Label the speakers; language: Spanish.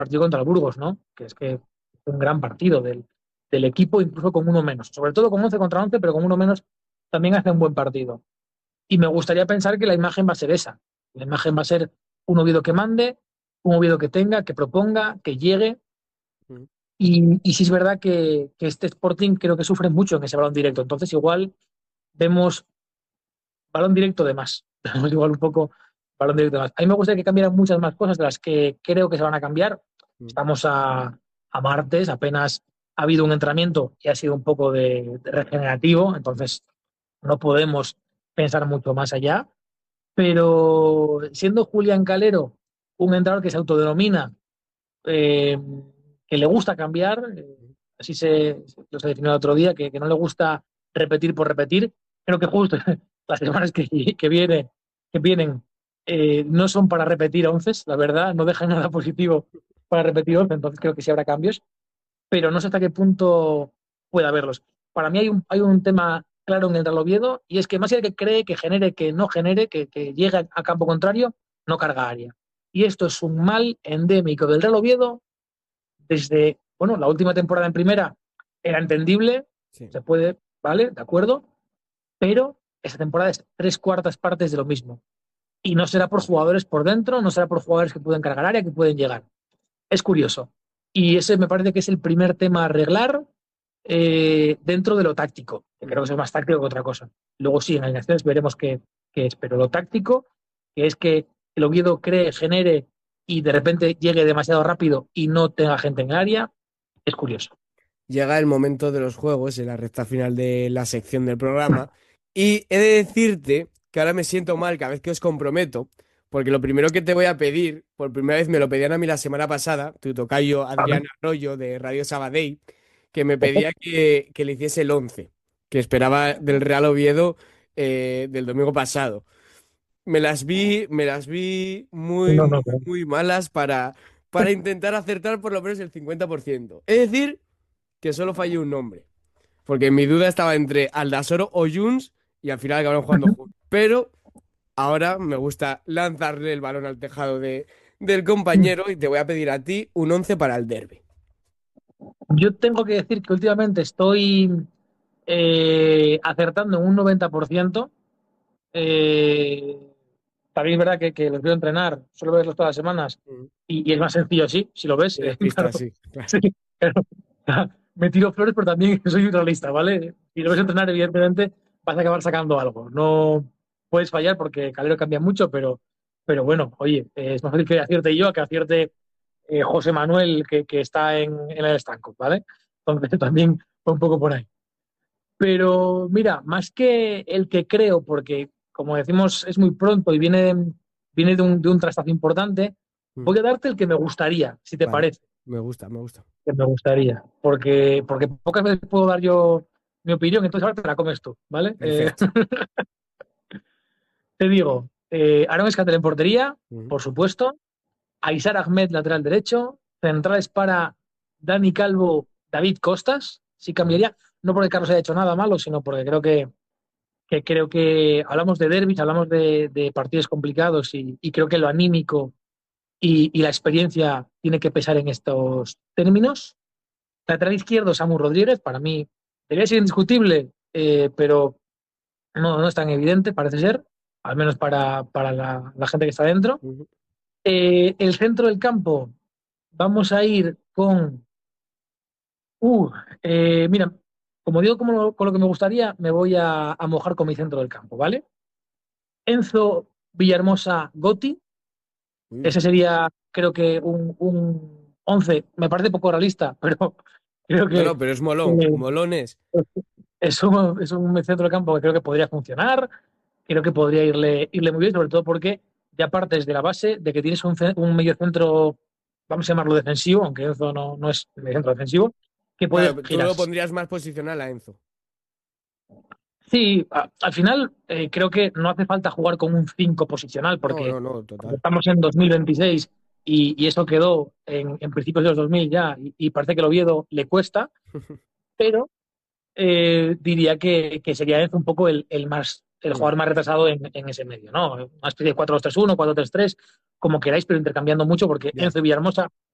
Speaker 1: partido contra el Burgos, ¿no? Que es que fue un gran partido del equipo, incluso con uno menos. Sobre todo con 11 contra 11, pero con uno menos también hace un buen partido. Y me gustaría pensar que la imagen va a ser esa. La imagen va a ser un Oviedo que mande, un Oviedo que tenga, que proponga, que llegue.
Speaker 2: Mm.
Speaker 1: Y sí es verdad que este Sporting creo que sufre mucho en ese balón directo. Entonces igual vemos balón directo de más. Vemos igual un poco balón directo de más. A mí me gustaría que cambiaran muchas más cosas de las que creo que se van a cambiar.
Speaker 2: Mm.
Speaker 1: Estamos a martes, apenas ha habido un entrenamiento y ha sido un poco de regenerativo, entonces no podemos pensar mucho más allá. Pero siendo Julián Calero un entrenador que se autodenomina, eh, que le gusta cambiar, así lo se definió el otro día, que no le gusta repetir por repetir, creo que justo las semanas que vienen no son para repetir once, la verdad, no dejan nada positivo para repetir once, entonces creo que sí habrá cambios, pero no sé hasta qué punto puede haberlos. Para mí hay un tema claro en el Real Oviedo y es que más allá de que cree, que genere, que no genere, que llegue a campo contrario, no carga área. Y esto es un mal endémico del Real Oviedo desde, bueno, la última temporada en primera era entendible,
Speaker 2: Sí.
Speaker 1: se puede, ¿vale? De acuerdo, pero esta temporada es tres cuartas partes de lo mismo. Y no será por jugadores por dentro, no será por jugadores que pueden cargar área, que pueden llegar. Es curioso. Y ese me parece que es el primer tema a arreglar dentro de lo táctico, que creo
Speaker 2: Mm.
Speaker 1: que es más táctico que otra cosa. Luego sí, en alineaciones veremos qué es, pero lo táctico, que es que el Oviedo cree, genere y de repente llegue demasiado rápido y no tenga gente en el área, es curioso.
Speaker 2: Llega el momento de los juegos, en la recta final de la sección del programa, y he de decirte que ahora me siento mal cada vez que os comprometo, porque lo primero que te voy a pedir, por primera vez me lo pedían a mí la semana pasada, tu tocayo
Speaker 1: ¿Vale?
Speaker 2: Adrián Arroyo de Radio Sabadell, que me pedía que le hiciese el 11 que esperaba del Real Oviedo del domingo pasado. Me las vi muy,
Speaker 1: No,
Speaker 2: muy,
Speaker 1: no, no.
Speaker 2: muy malas para intentar acertar por lo menos el 50%. Es decir, que solo fallé un nombre. Porque mi duda estaba entre Aldasoro o Junts y al final acabaron jugando juntos. Pero ahora me gusta lanzarle el balón al tejado del compañero y te voy a pedir a ti un 11 para el derbi.
Speaker 1: Yo tengo que decir que últimamente estoy acertando en un 90%. Eh, También es verdad que los veo entrenar, suelo verlos todas las semanas
Speaker 2: Mm.
Speaker 1: y es más sencillo así, si lo ves.
Speaker 2: Tienes
Speaker 1: Claro,
Speaker 2: pistas, sí. Claro.
Speaker 1: sí, claro. Me tiro flores, pero también soy un realista, ¿vale? Si lo ves entrenar, evidentemente vas a acabar sacando algo. No puedes fallar porque Calero cambia mucho, pero bueno, oye, es más fácil que acierte yo a que acierte José Manuel, que está en el estanco, ¿vale? Entonces también fue un poco por ahí. Pero mira, más que el que creo, porque como decimos es muy pronto y viene de un trastazo importante,
Speaker 2: Mm.
Speaker 1: voy a darte el que me gustaría, si te
Speaker 2: Vale,
Speaker 1: parece,
Speaker 2: me gusta, me gusta.
Speaker 1: que me gustaría, porque pocas veces puedo dar yo mi opinión, entonces ahora te la comes tú, ¿vale?
Speaker 2: Perfecto.
Speaker 1: Te digo, Aaron Escatel en portería,
Speaker 2: Mm.
Speaker 1: por supuesto, Aisar Ahmed, lateral derecho, centrales para Dani Calvo, David Costas, sí
Speaker 2: Vale.
Speaker 1: cambiaría, no porque Carlos haya hecho nada malo, sino porque creo que hablamos de derbis, hablamos de partidos complicados y creo que lo anímico y la experiencia tiene que pesar en estos términos. Lateral izquierdo, Samu Rodríguez, para mí debería ser indiscutible, pero no es tan evidente, parece ser, al menos para la gente que está dentro.
Speaker 2: Ujú.
Speaker 1: El centro del campo, vamos a ir con... Uh, mira, como digo con lo que me gustaría, me voy a mojar con mi centro del campo, ¿vale? Enzo Villahermosa Gotti.
Speaker 2: Uy.
Speaker 1: Ese sería, creo que, un 11. Me parece poco realista, pero creo
Speaker 2: No,
Speaker 1: que
Speaker 2: no, pero es molón.
Speaker 1: eh,
Speaker 2: Molón es.
Speaker 1: es un centro de campo que creo que podría funcionar. Creo que podría irle muy bien, sobre todo porque ya partes de la base de que tienes un medio centro, vamos a llamarlo defensivo, aunque Enzo no es medio centro defensivo, que puede
Speaker 2: Claro, tú
Speaker 1: girar.
Speaker 2: lo pondrías más posicional a Enzo.
Speaker 1: Sí, al final creo que no hace falta jugar con un 5 posicional
Speaker 2: No,
Speaker 1: porque
Speaker 2: no, no, total.
Speaker 1: estamos en 2026 y eso quedó en principios de los 2000 ya y parece que el Oviedo le cuesta, pero diría que sería un poco el
Speaker 2: Mm.
Speaker 1: jugador más retrasado en ese medio, ¿no? Una especie de 4-2-3-1, 4-3-3, como queráis, pero intercambiando mucho porque
Speaker 2: Ya.
Speaker 1: Enzo y Villahermosa